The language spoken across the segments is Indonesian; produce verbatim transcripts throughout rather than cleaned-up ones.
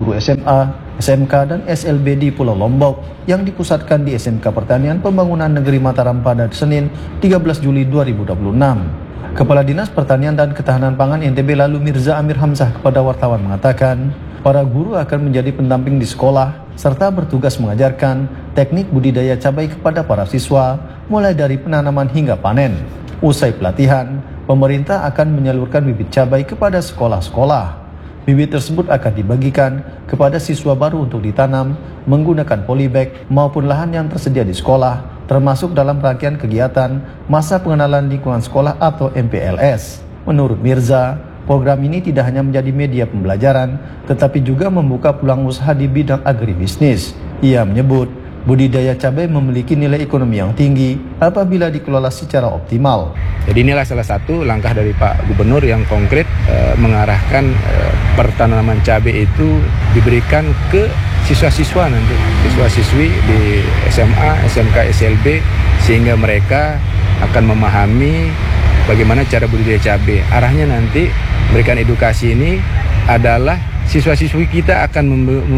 guru S M A, S M K, dan S L B di Pulau Lombok yang dipusatkan di S M K Pertanian Pembangunan Negeri Mataram pada Senin tiga belas Juli dua ribu dua puluh enam. Kepala Dinas Pertanian dan Ketahanan Pangan N T B lalu Mirza Amir Hamzah kepada wartawan mengatakan, para guru akan menjadi pendamping di sekolah serta bertugas mengajarkan teknik budidaya cabai kepada para siswa mulai dari penanaman hingga panen. Usai pelatihan, pemerintah akan menyalurkan bibit cabai kepada sekolah-sekolah. Bibit tersebut akan dibagikan kepada siswa baru untuk ditanam menggunakan polybag maupun lahan yang tersedia di sekolah, termasuk dalam rangkaian kegiatan Masa Pengenalan Lingkungan Sekolah atau M P L S. Menurut Mirza, program ini tidak hanya menjadi media pembelajaran, tetapi juga membuka peluang usaha di bidang agribisnis. Ia menyebut, budidaya cabai memiliki nilai ekonomi yang tinggi apabila dikelola secara optimal. Jadi inilah salah satu langkah dari Pak Gubernur yang konkret eh, mengarahkan eh, pertanaman cabai itu diberikan ke siswa-siswa nanti, siswa-siswi di S M A, S M K, S L B, sehingga mereka akan memahami bagaimana cara budidaya cabai. Arahnya nanti memberikan edukasi ini adalah siswa-siswi kita akan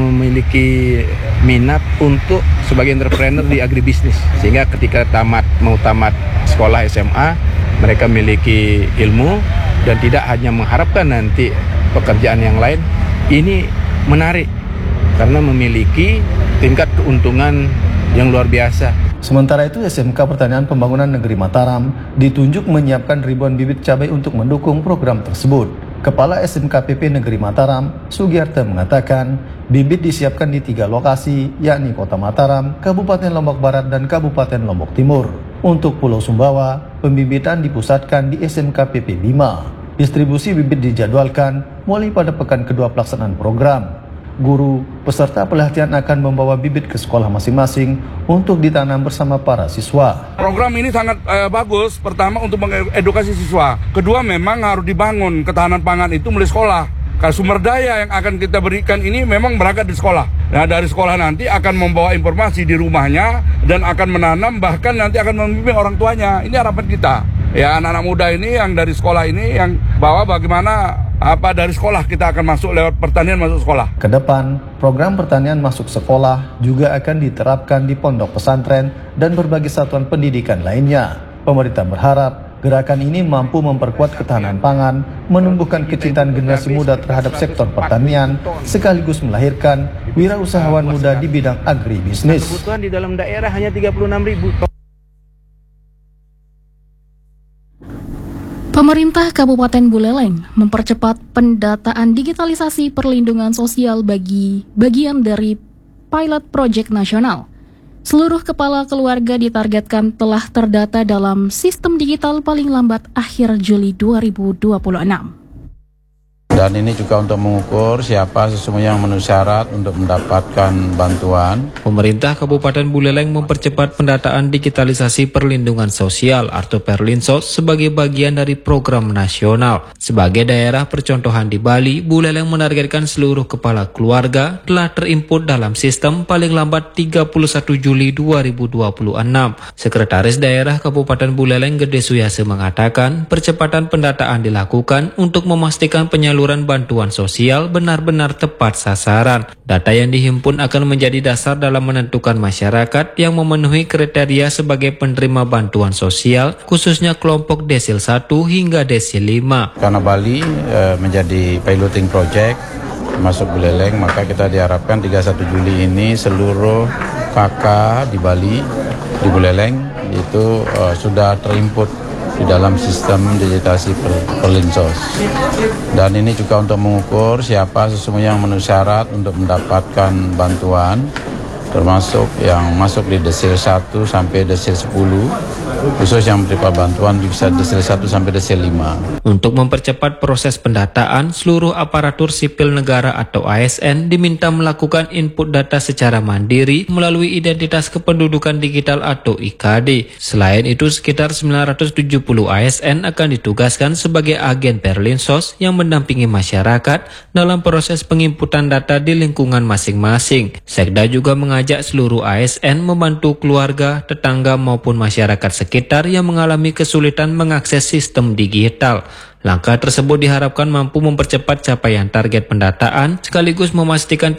memiliki minat untuk sebagai entrepreneur di agribisnis, sehingga ketika tamat mau tamat sekolah S M A mereka memiliki ilmu dan tidak hanya mengharapkan nanti pekerjaan yang lain. Ini menarik karena memiliki tingkat keuntungan yang luar biasa. Sementara itu, S M K Pertanian Pembangunan Negeri Mataram ditunjuk menyiapkan ribuan bibit cabai untuk mendukung program tersebut. Kepala S M K P P Negeri Mataram, Sugiarto, mengatakan bibit disiapkan di tiga lokasi, yakni Kota Mataram, Kabupaten Lombok Barat, dan Kabupaten Lombok Timur. Untuk Pulau Sumbawa, pembibitan dipusatkan di S M K P P lima. Distribusi bibit dijadwalkan mulai pada pekan kedua pelaksanaan program. Guru, peserta pelatihan akan membawa bibit ke sekolah masing-masing untuk ditanam bersama para siswa. Program ini sangat eh, bagus, pertama untuk mengedukasi siswa. Kedua, memang harus dibangun ketahanan pangan itu mulai sekolah. Karena sumber daya yang akan kita berikan ini memang berangkat di sekolah. Nah, dari sekolah nanti akan membawa informasi di rumahnya dan akan menanam, bahkan nanti akan membimbing orang tuanya. Ini harapan kita. Ya, anak-anak muda ini yang dari sekolah ini yang bawa bagaimana apa dari sekolah kita akan masuk lewat pertanian masuk sekolah. Kedepan, program pertanian masuk sekolah juga akan diterapkan di pondok pesantren dan berbagai satuan pendidikan lainnya. Pemerintah berharap gerakan ini mampu memperkuat ketahanan pangan, menumbuhkan kecintaan generasi muda terhadap sektor pertanian, sekaligus melahirkan wirausahawan muda di bidang agribisnis. Kebutuhan di dalam daerah hanya tiga puluh enam ribu ton. Pemerintah Kabupaten Buleleng mempercepat pendataan digitalisasi perlindungan sosial bagi bagian dari pilot project nasional. Seluruh kepala keluarga ditargetkan telah terdata dalam sistem digital paling lambat akhir Juli dua ribu dua puluh enam. Dan ini juga untuk mengukur siapa sesungguhnya yang memenuhi syarat untuk mendapatkan bantuan. Pemerintah Kabupaten Buleleng mempercepat pendataan digitalisasi perlindungan sosial atau Perlinsos sebagai bagian dari program nasional. Sebagai daerah percontohan di Bali, Buleleng menargetkan seluruh kepala keluarga telah terinput dalam sistem paling lambat tiga puluh satu Juli dua ribu dua puluh enam. Sekretaris Daerah Kabupaten Buleleng Gede Suyase mengatakan percepatan pendataan dilakukan untuk memastikan penyaluran bantuan sosial benar-benar tepat sasaran. Data yang dihimpun akan menjadi dasar dalam menentukan masyarakat yang memenuhi kriteria sebagai penerima bantuan sosial, khususnya kelompok desil satu hingga desil lima. Karena Bali e, menjadi piloting project masuk Buleleng, maka kita diharapkan tiga puluh satu Juli ini seluruh K K di Bali, di Buleleng itu e, sudah terinput di dalam sistem digitasi per, Perlinsos. Dan ini juga untuk mengukur siapa sesungguhnya yang memenuhi syarat untuk mendapatkan bantuan, termasuk yang masuk di desil satu sampai desil sepuluh, khusus yang menerima bantuan bisa desil satu sampai desil lima. Untuk mempercepat proses pendataan, seluruh aparatur sipil negara atau A S N diminta melakukan input data secara mandiri melalui identitas kependudukan digital atau I K D. Selain itu, sekitar sembilan ratus tujuh puluh A S N akan ditugaskan sebagai agen Perlinsos yang mendampingi masyarakat dalam proses penginputan data di lingkungan masing-masing. Sekda juga mengajak seluruh A S N membantu keluarga, tetangga maupun masyarakat sekitar yang mengalami kesulitan mengakses sistem digital. Langkah tersebut diharapkan mampu mempercepat capaian target pendataan sekaligus memastikan